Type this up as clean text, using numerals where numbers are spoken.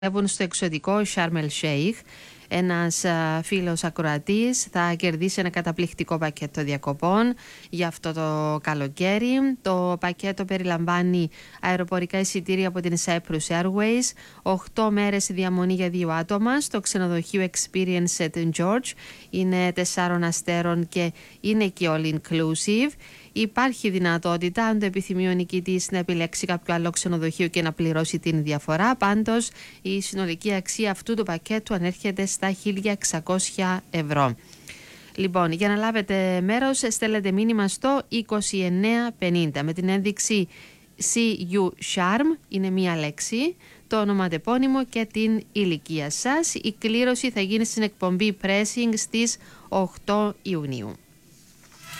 Στο εξωτικό Sharm El Sheikh, ένας φίλος ακροατής θα κερδίσει ένα καταπληκτικό πακέτο διακοπών για αυτό το καλοκαίρι. Το πακέτο περιλαμβάνει αεροπορικά εισιτήρια από την Cyprus Airways, 8 μέρες διαμονή για 2 άτομα στο ξενοδοχείο Experience St. George, είναι 4 αστέρων και είναι και all inclusive. Υπάρχει δυνατότητα, αν το επιθυμεί ο νικητής, να επιλέξει κάποιο άλλο ξενοδοχείο και να πληρώσει την διαφορά. Πάντως, η συνολική αξία αυτού του πακέτου ανέρχεται στα 1.600 ευρώ. Λοιπόν, για να λάβετε μέρος, στέλνετε μήνυμα στο 2950 με την ένδειξη CU Charm, είναι μία λέξη, το ονοματεπώνυμο και την ηλικία σας. Η κλήρωση θα γίνει στην εκπομπή Pressing στις 8 Ιουνίου.